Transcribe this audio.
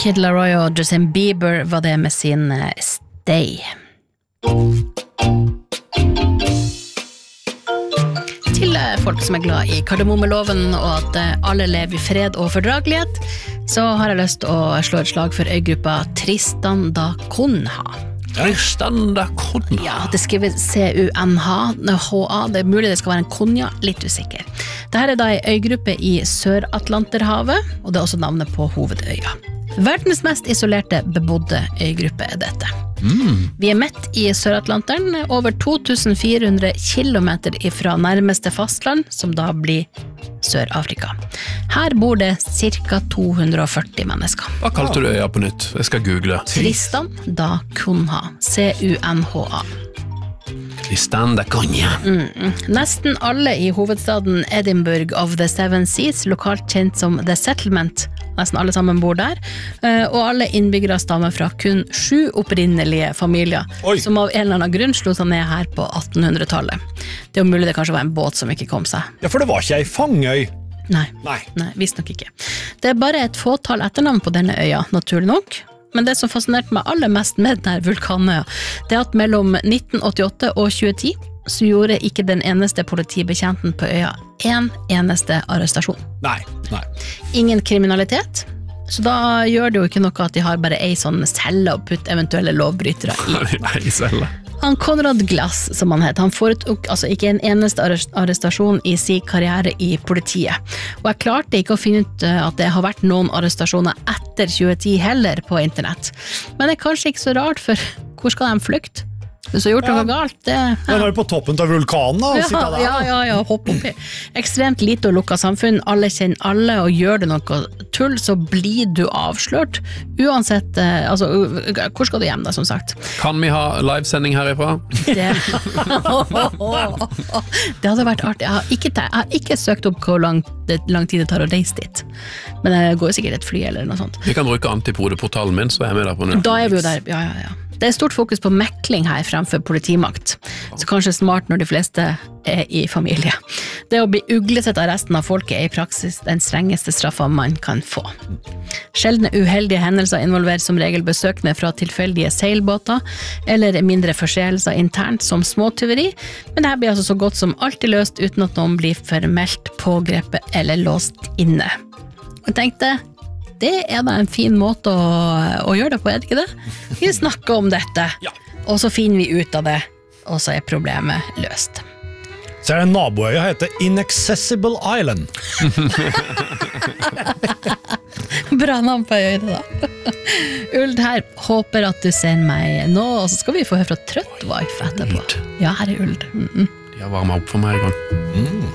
Kid Laroi og Justin Bieber var det med sin Stay. Til folk som glad i kardemommeloven og at alle lever i fred og fordragelighet, så har jeg lyst til å slå et slag for øygruppa Tristan da Cunha. Tristan da Cunha? Ja, det skriver C-U-N-H, det mulig det skal være en Cunha, litt usikker. Dette da en øygruppe i Sør-Atlanterhavet, og det også navnet på hovedøya. Verdens mest isolerte bebodde øygruppe dette. Vi midt i Sør-Atlanteren, over 2400 kilometer fra nærmeste fastland, som da blir Sør-Afrika. Her bor det cirka 240 mennesker. Hva kalte du øya på nytt? Jeg skal google. Tristan da Cunha, C-U-N-H-A. Tristan da Cunha. Nesten alle i hovedstaden Edinburgh of the Seven Seas, lokalt kjent som The Settlement, nesten alle sammen bor der, og alle innbyggere stammer fra kun 7 opprinnelige familier, som av en eller annen grunn slo seg ned her på 1800-tallet. Det er jo mulig det kanskje var en båt som ikke kom seg. Ja, for det var ikke ei fangøy. Nei, visst nok ikke. Det er bare et fåtall etternavn på denne øya, naturlig nok. Men det som fascinerte meg aller mest med denne vulkanøya, det er at mellom 1988 og 2010 så gjorde ikke den eneste politibetjenten på øya en eneste arrestasjon. Nei. Ingen kriminalitet, så da gjør det jo ikke noe at de har bare ei sånn celle å putte eventuelle lovbrytere i. Nei, celle. Han Konrad Glass, som han het, han foretok altså ikke en eneste arrestasjon i sin karriere i politiet. Og jeg klarte ikke å finne ut at det har vært noen arrestasjoner etter 2010 heller på internett. Men det er kanskje ikke så rart, for hvor skal de flykte? Hvis du har gjort noe galt, det... Den er jo på toppen av vulkanen da, og sitter der. Ja, hopp oppi. Ekstremt lite og lukket samfunn, alle kjenner alle, og gjør det noe tull, så blir du avslørt. Uansett, altså, hvor skal du hjem da, som sagt? Kan vi ha livesending herifra? Det hadde vært artig. Jeg har ikke søkt opp hvor lang tid det tar å reise dit. Men det går sikkert et fly eller noe sånt. Vi kan bruke antipodeportalen min, så er jeg med der på nå. Da er vi jo der, ja. Det er stort fokus på mekling her fremfor politimakt, så kanskje smart når de fleste er i familie. Det å bli uglesett av resten av folket er i praksis den strengeste straffen man kan få. Sjeldne uheldige hendelser involverer som regel besøkende fra tilfeldige seilbåter, eller mindre forseelser internt som småtyveri, men dette blir altså så godt som alltid løst uten at noen blir formelt pågrepet eller låst inne. Og jeg tenkte, det er da en fin måte å gjøre det på, er det ikke det? Vi snakker om dette, og så finner vi ut av det, og så er problemet løst. Så er det en naboøya heter Inaccessible Island. Bra navn på øyne da. Uld her, håper at du ser meg nå, og så skal vi få høre fra Trøtt Wife etterpå. Ja, her er Uld. De har varmet opp for meg, Egon.